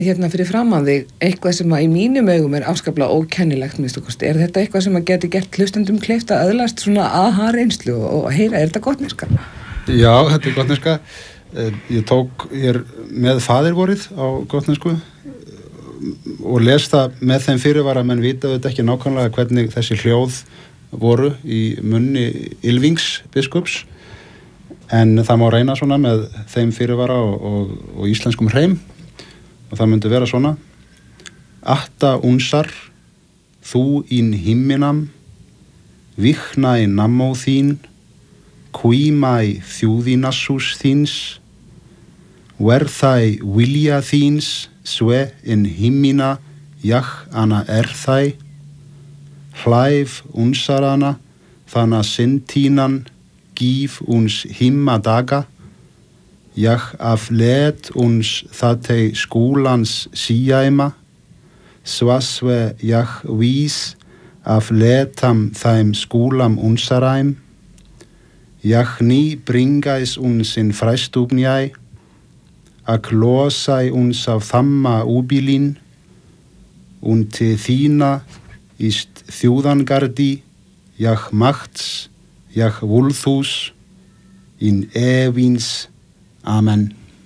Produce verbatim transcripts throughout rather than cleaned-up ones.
hérna fyrir framan þig eitthvað sem að í mínum augum er afskaplega ókennilegt minnstu kosti. Er þetta eitthvað sem að geti gert hlustendum kleift að öðlast svona aha reynslu og heyra, er þetta gotneska? Já, þetta er gotneska. Ég tók hér með faðirvorið á gotnesku og les það með þeim fyrirvara, menn vita þetta ekki nákvæmlega hvernig þessi hljóð voru í munni Ylfings biskups, en það má reyna svona með þeim fyrirvara og, og, og íslenskum hreim. Og það myndi vera svona: Atta unsar, þú ín himminam, viknæ nammó þín, kvímæ þjúðinassus þíns, verþæ vilja þíns, sve in himmina, jach ana erþæ, hlæf unsarana, þana sintínan, gíf uns himma daga, jach af let uns þatei skúlans síæma, svasve jach vís af letam þæm skúlam unsaræm, jach ný bringæs uns in fræstúbnjæ, ak losæ uns af þamma úbílín, und til þína ist þjúðangardi, jach magts, jach vulthús, in evins. Amen.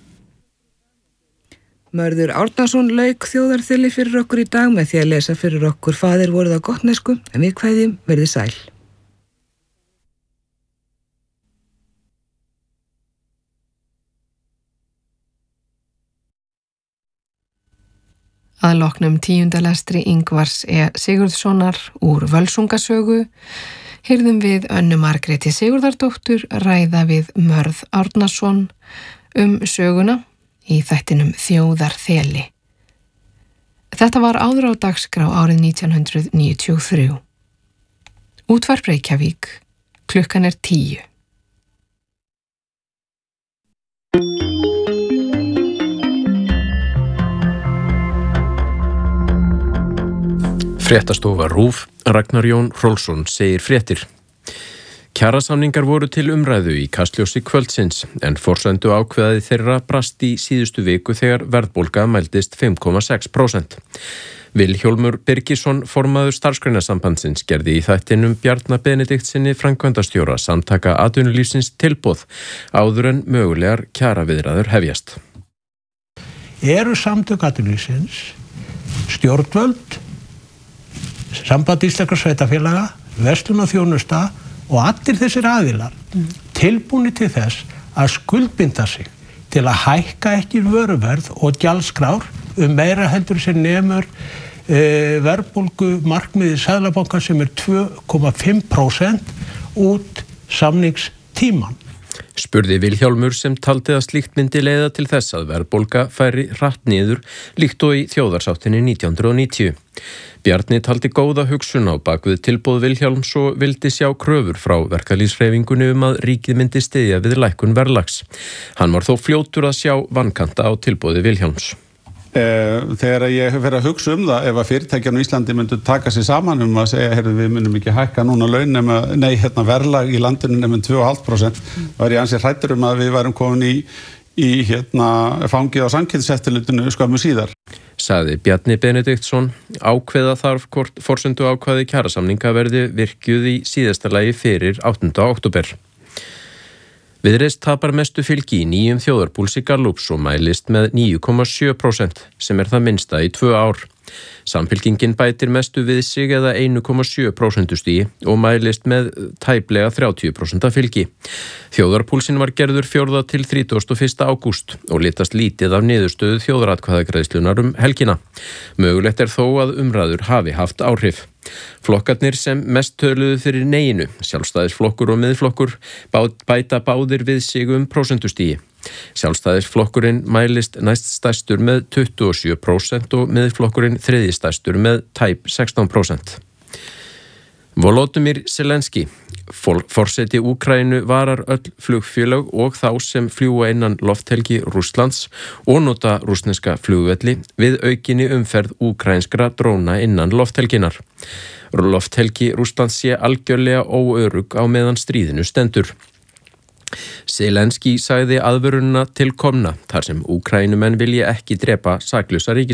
Mörður Árnason lauk þjóðarþili fyrir okkur í dag með því að lesa fyrir okkur faðirvorið á gotnesku, en við kveðjum verið sæl. Að loknum tíunda lestri Ingvars E. Sigurðssonar úr Völsungasögu heyrðum við Önnu Margréti Sigurðardóttur ræða við Mörð Árnason um söguna í þættinum Þjóðarþeli. Þetta var áður á dagskrá árið nítján hundruð níutíu og þrjú. Útvarp Reykjavík, klukkan er tíu. Fréttastofa RÚV, Ragnar Jón Hrólfsson segir fréttir. Kjarasamningar voru til umræðu í kastljósi kvöldsins, en forsendu ákveðaði þeirra brast í síðustu viku þegar verðbólga mældist fimm komma sex prósent. Vilhjálmur Birgisson, formaður Starfsgreinasambandsins, gerði í þættinum Bjarna Benediktsinni framkvæmdastjóra Samtaka atvinnulífsins tilboð áður en mögulegar kjaraviðræður hefjast. Eru samtök atvinnulífsins, stjórnvöld, Samband íslenskra sveitarfélaga, verslun og þjónusta og allir þessir aðilar mm. tilbúni til þess að skuldbinda sig til að hækka ekki vöruverð og gjaldskrár um meira heldur sem nemur e, verðbólgu markmiði Seðlabanka sem er tvö komma fimm prósent út samningstíman. Spurði Vilhjálmur sem taldi að slíkt myndi leiða til þess að verðbólga færi hratt niður líkt og í þjóðarsáttinni nítján hundruð og níutíu. Bjarni taldi góða hugsun á bakvið tilboð Vilhjálms og vildi sjá kröfur frá verkalýðshreyfingunni um að ríkið myndi styðja við lækkun verðlags. Hann var þó fljótur að sjá vankanta á tilboði Vilhjálms. Þegar ég hef verið að hugsa um það, ef að fyrirtækjan á Íslandi myndu taka sig saman um að segja, heyrðu, við munum ekki hækka núna laun nema, nei, hérna verðlag í landinu nema tvö komma fimm prósent, þá er ég ansi hræddur um að við værum komin í, í hérna fangið á Samkeppniseftirlitinu skömmu síðar. Sagði Bjarni Benediktsson. Ákveða þarf hvort forsendu ákvæði kjarasamninga verði virkjuð í síðasta lagi fyrir áttunda október. Viðreisn tapar mestu fylgi í nýjum þjóðarpúlsi Gallups og mælist með níu komma sjö prósent sem er það minnsta í tvö ár. Samfylkingin bætir mestu við sig eða einn komma sjö prósentustigi og mælist með tæplega þrjátíu prósent fylgi. Þjóðarpúlsin var gerður fjórða til þrítugasta og fyrsta ágúst og litast lítið af niðurstöðu þjóðaratkvæðagreiðslunar um helgina. Mögulegt er þó að umræður hafi haft áhrif. Flokkarnir sem mest töluðu fyrir neyinu, Sjálfstæðisflokkur og Miðflokkur, bæta báðir við sig um prósentustigi. Sjálfstæðisflokkurinn mælist næst stærstur með tuttugu og sjö prósent og Miðflokkurinn þriðji stærstur með tæp sextán prósent. Volodymyr Zelenski, forseti Úkraínu, varar öll flugfélög og þá sem fljúga innan lofthelgi Rússlands og nota rússneska flugvelli við aukinni umferð úkraínskra dróna innan lofthelginar. Lofthelgi Rússlands sé algjörlega óörugg á meðan stríðinu stendur. Zelenski sagði aðvörunina til komna þar sem Úkraínumenn vilji ekki drepa saklausa ríkisborgara.